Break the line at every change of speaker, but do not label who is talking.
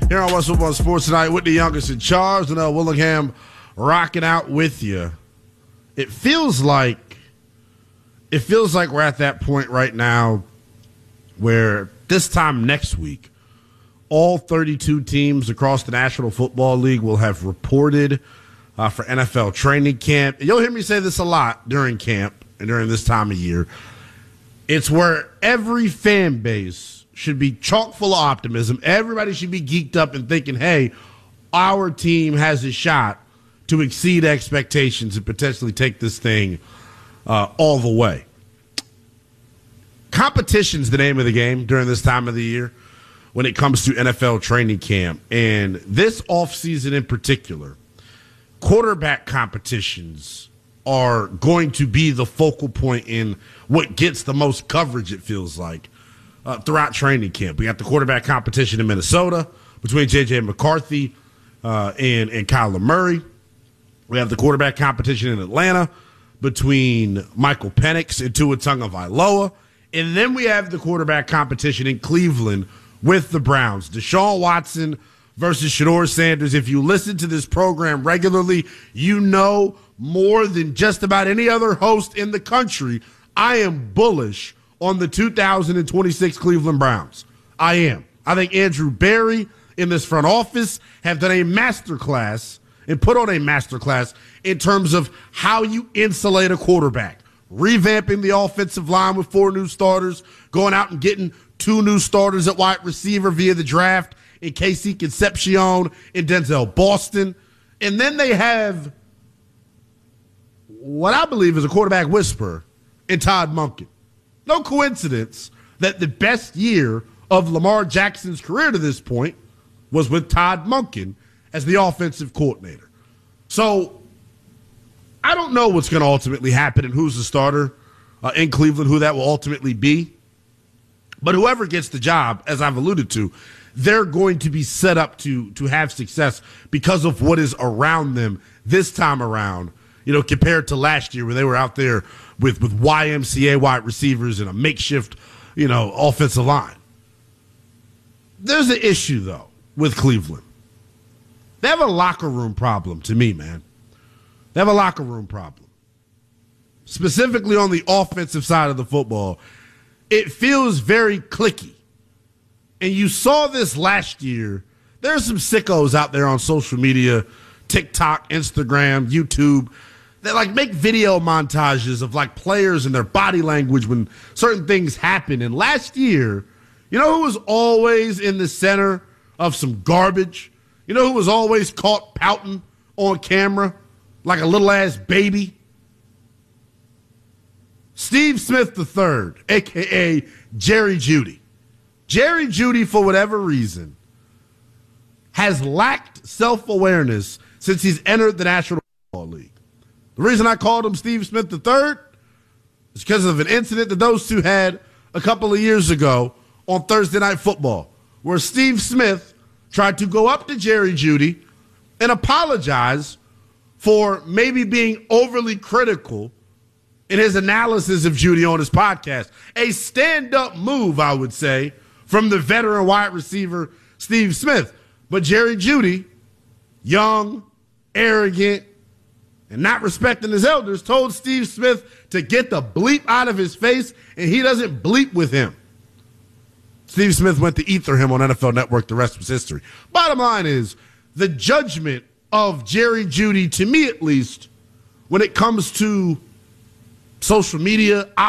Here on West Football Sports tonight with the youngest in charge, Noel Willingham, rocking out with you. It feels like we're at that point right now where this time next week, all 32 teams across the National Football League will have reported for NFL training camp. You'll hear me say this a lot during camp and during this time of year. It's where every fan base should be chock full of optimism. Everybody should be geeked up and thinking, hey, our team has a shot to exceed expectations and potentially take this thing all the way. Competition's the name of the game during this time of the year when it comes to NFL training camp. And this offseason in particular, quarterback competitions are going to be the focal point in what gets the most coverage, it feels like, throughout training camp. We got the quarterback competition in Minnesota between J.J. McCarthy and Kyler Murray. We have the quarterback competition in Atlanta between Michael Penix and Tua Tagovailoa. And then we have the quarterback competition in Cleveland with the Browns. Deshaun Watson versus Shedeur Sanders. If you listen to this program regularly, you know more than just about any other host in the country, I am bullish on the 2026 Cleveland Browns. I am. I think Andrew Berry in this front office have done a masterclass and put on a masterclass in terms of how you insulate a quarterback. Revamping the offensive line with 4 new starters, going out and getting 2 new starters at wide receiver via the draft in Casey Concepcion and Denzel Boston. And then they have what I believe is a quarterback whisperer in Todd Monken. No coincidence that the best year of Lamar Jackson's career to this point was with Todd Monken as the offensive coordinator. So I don't know what's going to ultimately happen and who's the starter in Cleveland, who that will ultimately be. But whoever gets the job, as I've alluded to, they're going to be set up to have success because of what is around them this time around, compared to last year where they were out there with YMCA wide receivers and a makeshift, offensive line. There's an issue, though, with Cleveland. They have a locker room problem to me, man. They have a locker room problem. Specifically on the offensive side of the football, it feels very cliquey. And you saw this last year. There's some sickos out there on social media, TikTok, Instagram, YouTube, that make video montages of players and their body language when certain things happen. And last year, who was always in the center of some garbage? Who was always caught pouting on camera like a little ass baby? Steve Smith III, a.k.a. Jerry Jeudy. Jerry Jeudy, for whatever reason, has lacked self-awareness since he's entered the National Football League. The reason I called him Steve Smith III is because of an incident that those two had a couple of years ago on Thursday Night Football, where Steve Smith tried to go up to Jerry Jeudy and apologize for maybe being overly critical in his analysis of Jeudy on his podcast. A stand-up move, I would say, from the veteran wide receiver Steve Smith. But Jerry Jeudy, young, arrogant, and not respecting his elders, told Steve Smith to get the bleep out of his face, and he doesn't bleep with him. Steve Smith went to ether him on NFL Network. The rest was history. Bottom line is, the judgment of Jerry Jeudy, to me at least, when it comes to social media,